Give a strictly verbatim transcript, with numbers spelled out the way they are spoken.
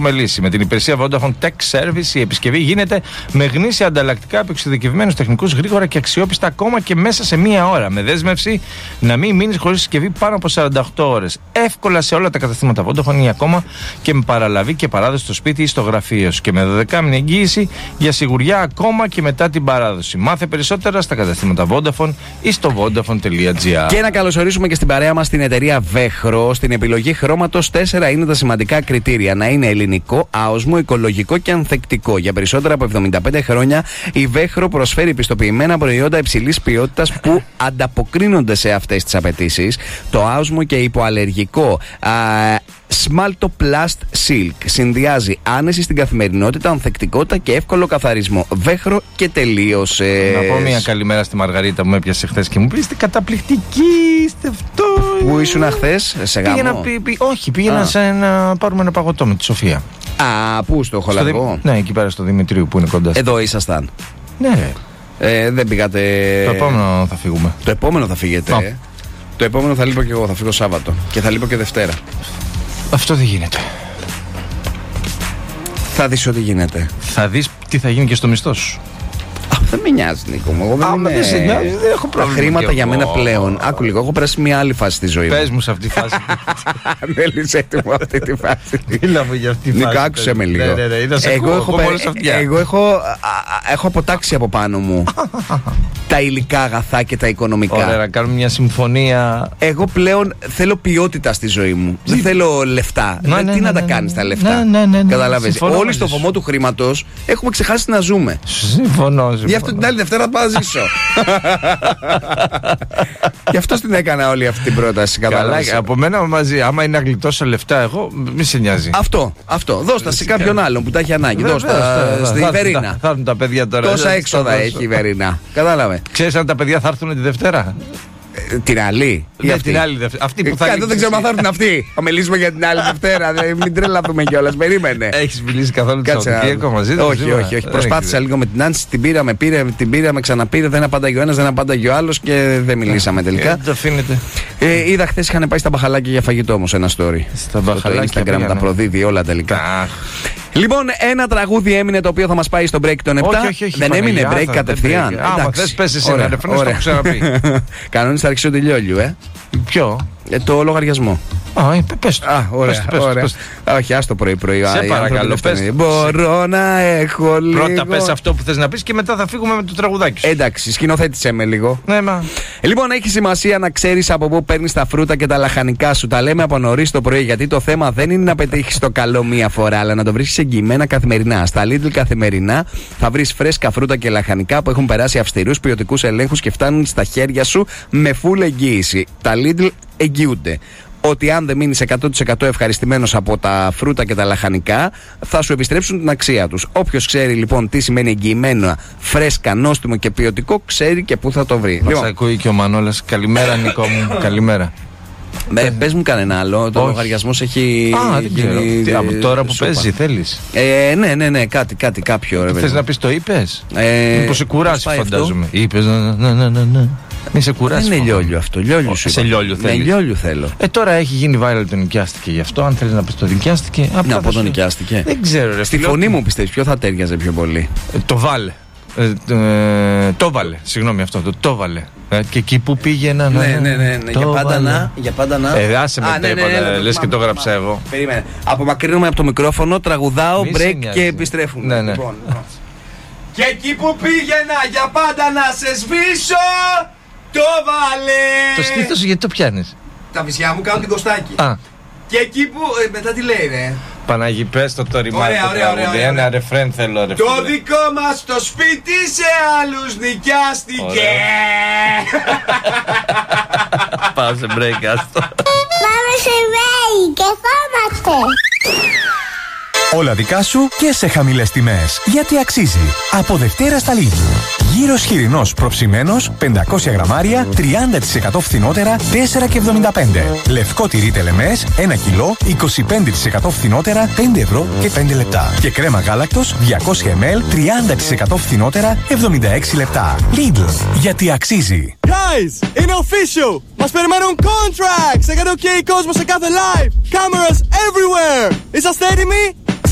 έχουμε λύσει. Με την υπηρεσία Vodafone Tech Service η επισκευή γίνεται με γνήσια ανταλλακτικά από εξειδικευμένους τεχνικούς, γρήγορα και αξιόπιστα, ακόμα και μέσα σε μία ώρα. Με δέσμευση να μην μείνεις χωρίς συσκευή πάνω από σαράντα οκτώ ώρες. Εύκολα σε όλα τα καταστήματα Vodafone ή ακόμα και με παραλαβή και παράδοση στο σπίτι ή στο γραφείο σου. Και με δωδεκάμηνη εγγύηση για σιγουριά ακόμα και μετά την παράδοση. Μάθε περισσότερα στα καταστήματα Vodafone ή στο vodafone τελεία gr. Και να καλωσορίσουμε και στην παρέα μας την εταιρεία Βέχρο. Στην επιλογή χρώματος τέσσερα είναι τα σημαντικά κριτήρια. Να είναι ελληνικό, άοσμο, οικολογικό και ανθεκτικό. Για περισσότερα από εβδομήντα πέντε χρόνια η Βέχρο προσφέρει πιστοποιημένα προϊόντα υψηλής ποιότητας που ανταποκρίνονται σε αυτές τις απαιτήσεις. Το άοσμο και υποαλλεργικό α, Smalto Plast Silk συνδυάζει άνεση στην καθημερινότητα, ανθεκτικότητα και εύκολο καθαρισμό. Βέχρο και τελείωσε. Να πω μια καλημέρα στη Μαργαρίτα που με έπιασε χθες και μου πει: είστε καταπληκτικοί, είστε αυτό. Πού ήσουν χθες, σε γάμο? Πήγαινα, πή, πή, όχι, πήγαινα σε να πάρουμε ένα παγωτό με τη Σοφία. Α, πού, στο Χολαργό? Ναι, εκεί πέρα στο Δημητρίου που είναι κοντά. Εδώ ήσασταν? Ναι. Ε, δεν πήγατε? Το επόμενο θα φύγουμε. Το επόμενο θα φύγετε? Ε? Το επόμενο θα λείπω και εγώ, θα φύγω Σάββατο. Και θα λείπω και Δευτέρα. Αυτό δεν γίνεται. Θα δεις ότι γίνεται. Θα δεις τι θα γίνει και στο μισθό σου. Α, δεν με νοιάζει, Νίκο μου. Εγώ δεν Α, είμαι... δεν σε νοιάζει, δεν έχω πρόβλημα. Τα χρήματα για εγώ. μένα πλέον. Άκου λίγο, έχω περάσει μια άλλη φάση στη ζωή μου. Πες μου σε αυτή τη φάση. Δεν λύσε έτοιμο αυτή τη φάση. Μίλα μου για αυτή τη φάση. Νίκο, άκουσε με λίγο. Ναι, ναι, ναι, εγώ έχω, εγώ έχω, έχω αποτάξει από πάνω μου τα υλικά αγαθά και τα οικονομικά. Ωραία, να κάνουμε μια συμφωνία. Εγώ πλέον θέλω ποιότητα στη ζωή μου. Δεν θέλω λεφτά. Ναι, ναι, τι ναι, να τα ναι, κάνεις ναι. τα λεφτά. Ναι, ναι, ναι, ναι. Καταλαβαίνεις. Συμφωνώ Όλοι μαζί στο σου. βωμό του χρήματος έχουμε ξεχάσει να ζούμε. Συμφωνώ. Γι' αυτό την άλλη Δευτέρα θα πάω να ζήσω. Γι' αυτό την έκανα όλη αυτή την πρόταση. Καλά, από μένα μαζί. Άμα είναι να γλιτώσω λεφτά, εγώ μη σε νοιάζει. Αυτό, αυτό. Δώσ' τα σε κάποιον άλλον που τα έχει ανάγκη. Δώσ' τα στη Βερίνα. Θα έρθουν τα παιδιά τώρα. Τόσα έξοδα έχει η Βερίνα. Κατάλαβε. Ξέρεις αν τα παιδιά θα έρθουν τη Δευτέρα? Την άλλη. Ναι, την άλλη Δευτέρα. Αυτή που θα Κάτι δεν ξέρω αν θα έρθουν αυτοί. Θα μιλήσουμε για την άλλη Δευτέρα. Μην τρελαθούμε κιόλας. Περίμενε. Έχεις μιλήσει καθόλου το Σαββατοκύριακο μαζί του? Όχι, όχι, όχι. Προσπάθησα λίγο με την Άνση, την πήραμε, πήρε, την πήραμε, ξαναπήρε. Δεν απάνταγε ο ένας, δεν απάνταγε ο άλλος και δεν μιλήσαμε τελικά. Το αφήνετε. Ε, είδα χθες είχαν πάει στα μπαχαλάκια για φαγητό όμως ένα story. Στα μπαχαλάκια. Στο Instagram τα προδίδει όλα τελικά. Λοιπόν, ένα τραγούδι έμεινε το οποίο θα μας πάει στο break των επτά. Όχι, όχι, όχι, δεν έμεινε break Παναγιάτα, κατευθείαν. Άμα θες πες εσύ ένα ρεφρέν, το έχω ξαναπεί. Κανόνες θα αρχίσω τελειόλιου, ε. Ποιο? Ε, το λογαριασμό. Α, πες το. Α, ωραία, ωραία. Όχι, άστο πρωί-πρωί. Σε παρακαλώ, πες. Μπορώ να έχω λίγο. Πρώτα πες αυτό που θες να πεις και μετά θα φύγουμε με το τραγουδάκι σου. Εντάξει, σκηνοθέτησέ με λίγο. Ναι, μα. Λοιπόν, έχει σημασία να ξέρεις από πού παίρνεις τα φρούτα και τα λαχανικά σου. Τα λέμε από νωρίς το πρωί, γιατί το θέμα δεν είναι να πετύχεις το καλό μία φορά, αλλά να το βρίσκεις εγγυημένα καθημερινά. Στα Lidl καθημερινά θα βρεις φρέσκα φρούτα και λαχανικά που έχουν περάσει αυστηρούς ποιοτικούς ελέγχους και φτάνουν στα χέρια σου με full εγγύηση. Τα Lidl εγγυούνται ότι αν δεν μείνεις εκατό τοις εκατό ευχαριστημένος από τα φρούτα και τα λαχανικά, θα σου επιστρέψουν την αξία τους. Όποιος ξέρει λοιπόν τι σημαίνει εγγυημένο, φρέσκα, νόστιμο και ποιοτικό, ξέρει και πού θα το βρει. Μας Λοιπόν, ακούει και ο Μανώλας. Καλημέρα, Νικό μου. Καλημέρα. ε, πες μου κανένα άλλο. Το Όχι. λογαριασμός έχει. Α, δεν ξέρω. γίνει- Τι, από τώρα που σούπα. παίζει, θέλεις? Ε, ναι, ναι, ναι, κάτι, κάτι, κάποιο. Ρε, Θες παιδί. να πεις το είπες? Ε, Μήπως σε κουράσει, πώς πάει αυτό? φαντάζομαι. Είπες, ναι, ναι, ναι, ναι, ναι. Μη σε κουράσει. Δεν είναι φοβάμαι. λιόλιο αυτό. Λιόλιο σου Σε είπα. λιόλιο Ναι, θέλεις. λιόλιο θέλω. Ε, τώρα έχει γίνει viral το νοικιάστηκε γι' αυτό. Αν θέλεις να πεις το νοικιάστηκε. Ναι, απλά από θα το σου- νοικιάστηκε. Δεν ξέρω, ρε. Στη φίλε, φωνή ότι- μου πιστεύεις ποιο θα τέριαζε πιο πολύ? Ε, το βάλε. Ε, ε, το βάλε. Συγγνώμη αυτό. Το, το βάλε. Ε, και εκεί που πήγαινα. Ναι, ναι, ναι, ναι. το Για πάντα βάλε. να. Για πάντα να. Ε, άσε με Α, τα ναι, ναι, είπα, ναι, ναι, λες το και το θυμάμαι, έγραψα θυμάμαι. εγώ. Περίμενε. Απομακρύνομαι από το μικρόφωνο, τραγουδάω, Μη σε break νοιάζει. και επιστρέφουμε. Ναι, ναι. Λοιπόν, λοιπόν. Και εκεί που πήγαινα για πάντα να σε σβήσω, το βάλε. Το στήθος σου γιατί το πιάνεις? Τα βυσιά μου κάνουν την Κωστάκη. Α, Και εκεί που. ε, μετά τι λέει, ρε. Παναγί, πες το το ρημάδι Ωραία, το ωραία, ωραία, τραγούδι. ωραία. Ένα ρεφρέν θέλω, ρε Το φίλε. δικό μας το σπίτι σε άλλους νοικιάστηκε. Πάω σε break, άστο. Πάμε σε βέη και χώμαστε. Όλα δικά σου και σε χαμηλές τιμές. Γιατί αξίζει. Από Δευτέρα στα Lidl. Γύρος χοιρινός προψημένος, πεντακόσια γραμμάρια, τριάντα τοις εκατό φθηνότερα, τέσσερα και εβδομήντα πέντε. Λευκό τυρί τελεμές, ένα κιλό, είκοσι πέντε τοις εκατό φθηνότερα, πέντε ευρώ και πέντε λεπτά. Και κρέμα γάλακτος, διακόσια μιλιλίτρα, τριάντα τοις εκατό φθηνότερα, εβδομήντα έξι λεπτά. Lidl. Γιατί αξίζει. Guys, είναι official! Μας περιμένουν contracts! Εκατό κέι κόσμο σε κάθε live! Cameras everywhere! Είσαστε έτοιμοι?